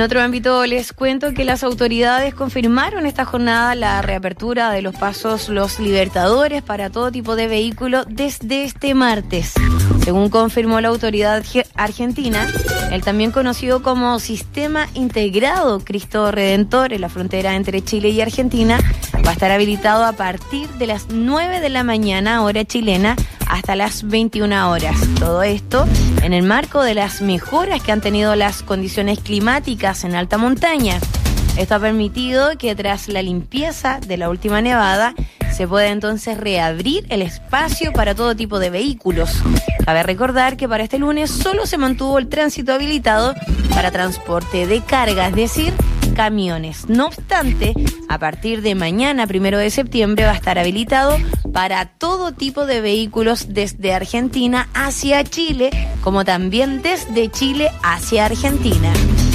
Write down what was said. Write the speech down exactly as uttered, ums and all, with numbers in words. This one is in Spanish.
otro ámbito les cuento que las autoridades confirmaron esta jornada la reapertura de los pasos Los Libertadores para todo tipo de vehículo desde este martes. Según confirmó la autoridad argentina, el también conocido como Sistema Integrado Cristo Redentor en la frontera entre Chile y Argentina va a estar habilitado a partir de las nueve de la mañana, hora chilena, hasta las veintiuna horas. Todo esto en el marco de las mejoras que han tenido las condiciones climáticas en alta montaña. Esto ha permitido que tras la limpieza de la última nevada se pueda entonces reabrir el espacio para todo tipo de vehículos. Cabe recordar que para este lunes solo se mantuvo el tránsito habilitado para transporte de carga, es decir, camiones. No obstante, a partir de mañana, primero de septiembre, va a estar habilitado para todo tipo de vehículos desde Argentina hacia Chile, como también desde Chile hacia Argentina.